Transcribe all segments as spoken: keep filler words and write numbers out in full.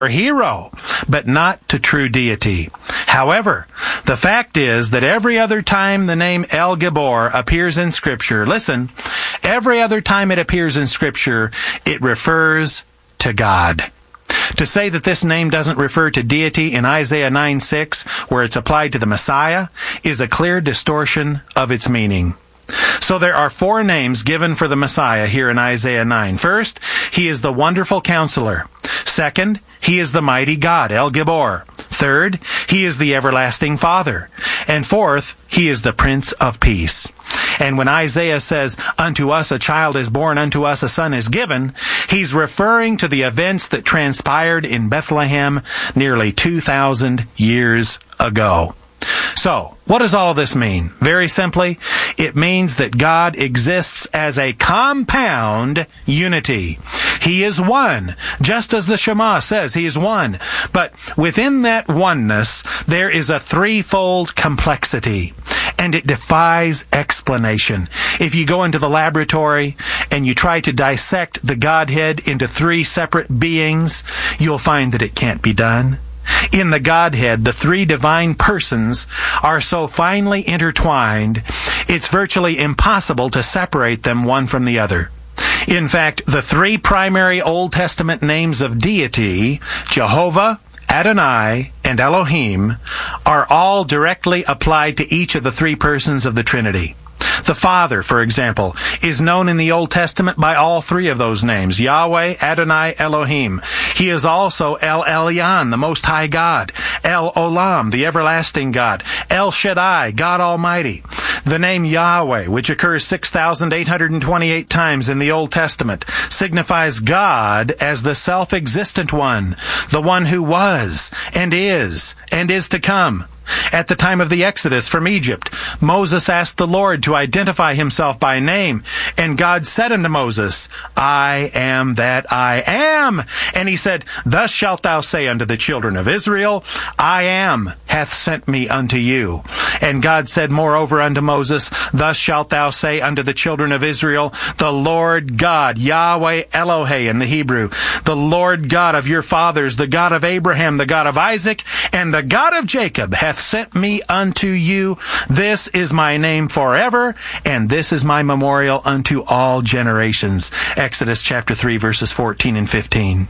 hero, but not to true deity. However, the fact is that every other time the name El Gibor appears in Scripture, listen, every other time it appears in Scripture, it refers to God. To say that this name doesn't refer to deity in Isaiah nine six, where it's applied to the Messiah, is a clear distortion of its meaning. So there are four names given for the Messiah here in Isaiah nine. First, he is the wonderful counselor. Second, he is the mighty God, El Gibor. Third, he is the everlasting Father. And fourth, he is the Prince of Peace. And when Isaiah says, "Unto us a child is born, unto us a son is given," he's referring to the events that transpired in Bethlehem nearly two thousand years ago. So, what does all of this mean? Very simply, it means that God exists as a compound unity. He is one, just as the Shema says he is one. But within that oneness, there is a threefold complexity, and it defies explanation. If you go into the laboratory and you try to dissect the Godhead into three separate beings, you'll find that it can't be done. In the Godhead, the three divine persons are so finely intertwined, it's virtually impossible to separate them one from the other. In fact, the three primary Old Testament names of deity, Jehovah, Adonai, and Elohim, are all directly applied to each of the three persons of the Trinity. The Father, for example, is known in the Old Testament by all three of those names, Yahweh, Adonai, Elohim. He is also El Elyon, the Most High God, El Olam, the Everlasting God, El Shaddai, God Almighty. The name Yahweh, which occurs six thousand eight hundred twenty-eight times in the Old Testament, signifies God as the self-existent one, the one who was, and is, and is to come. At the time of the Exodus from Egypt, Moses asked the Lord to identify himself by name, and God said unto Moses, "I am that I am." And he said, "Thus shalt thou say unto the children of Israel, I am hath sent me unto you." And God said moreover unto Moses, "Thus shalt thou say unto the children of Israel, the Lord God, Yahweh Elohei in the Hebrew, the Lord God of your fathers, the God of Abraham, the God of Isaac, and the God of Jacob hath sent me unto you. This is my name forever, and this is my memorial unto all generations." Exodus chapter three, verses fourteen and fifteen.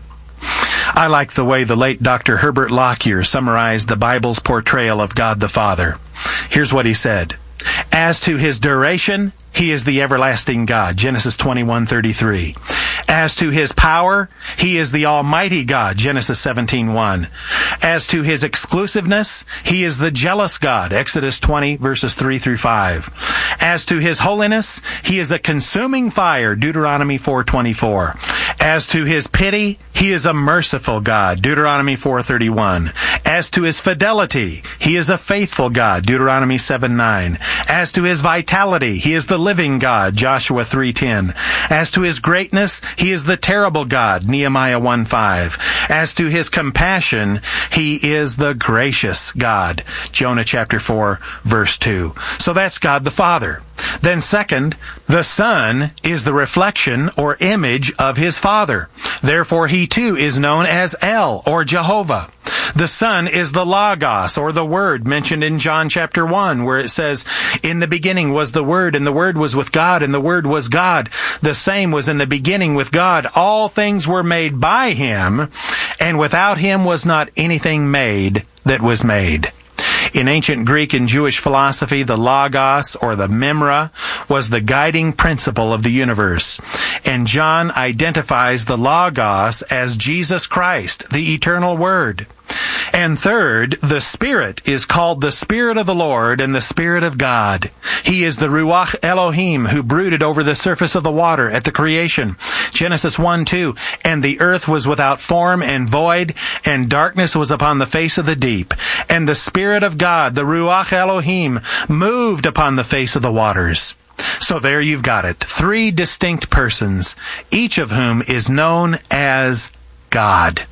I like the way the late Doctor Herbert Lockyer summarized the Bible's portrayal of God the Father. Here's what he said. As to his duration, he is the everlasting God, Genesis twenty-one thirty-three. As to his power, he is the almighty God, Genesis seventeen one. As to his exclusiveness, he is the jealous God, Exodus twenty, verses three through five. As to his holiness, he is a consuming fire, Deuteronomy four twenty-four. As to his pity, he is a merciful God, Deuteronomy four thirty-one. As to his fidelity, he is a faithful God, Deuteronomy seven nine. As to his vitality, he is the living God, Joshua three ten. As to his greatness, he is the terrible God, Nehemiah one five. As to his compassion, he is the gracious God, Jonah chapter four, verse two. So that's God the Father. Then second, the Son is the reflection or image of his Father. Therefore, he too is known as El, or Jehovah. The Son is the Logos, or the Word, mentioned in John chapter one, where it says, "In the beginning was the Word, and the Word was with God, and the Word was God. The same was in the beginning with God. All things were made by him, and without him was not anything made that was made." In ancient Greek and Jewish philosophy, the Logos, or the Memra, was the guiding principle of the universe. And John identifies the Logos as Jesus Christ, the eternal Word. And third, the Spirit is called the Spirit of the Lord and the Spirit of God. He is the Ruach Elohim who brooded over the surface of the water at the creation. Genesis one two, "And the earth was without form and void, and darkness was upon the face of the deep. And the Spirit of God, the Ruach Elohim, moved upon the face of the waters." So there you've got it. Three distinct persons, each of whom is known as God.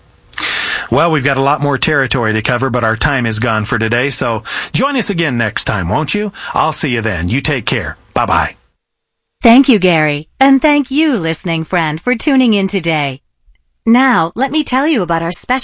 Well, we've got a lot more territory to cover, but our time is gone for today, so join us again next time, won't you? I'll see you then. You take care. Bye-bye. Thank you, Gary, and thank you, listening friend, for tuning in today. Now, let me tell you about our special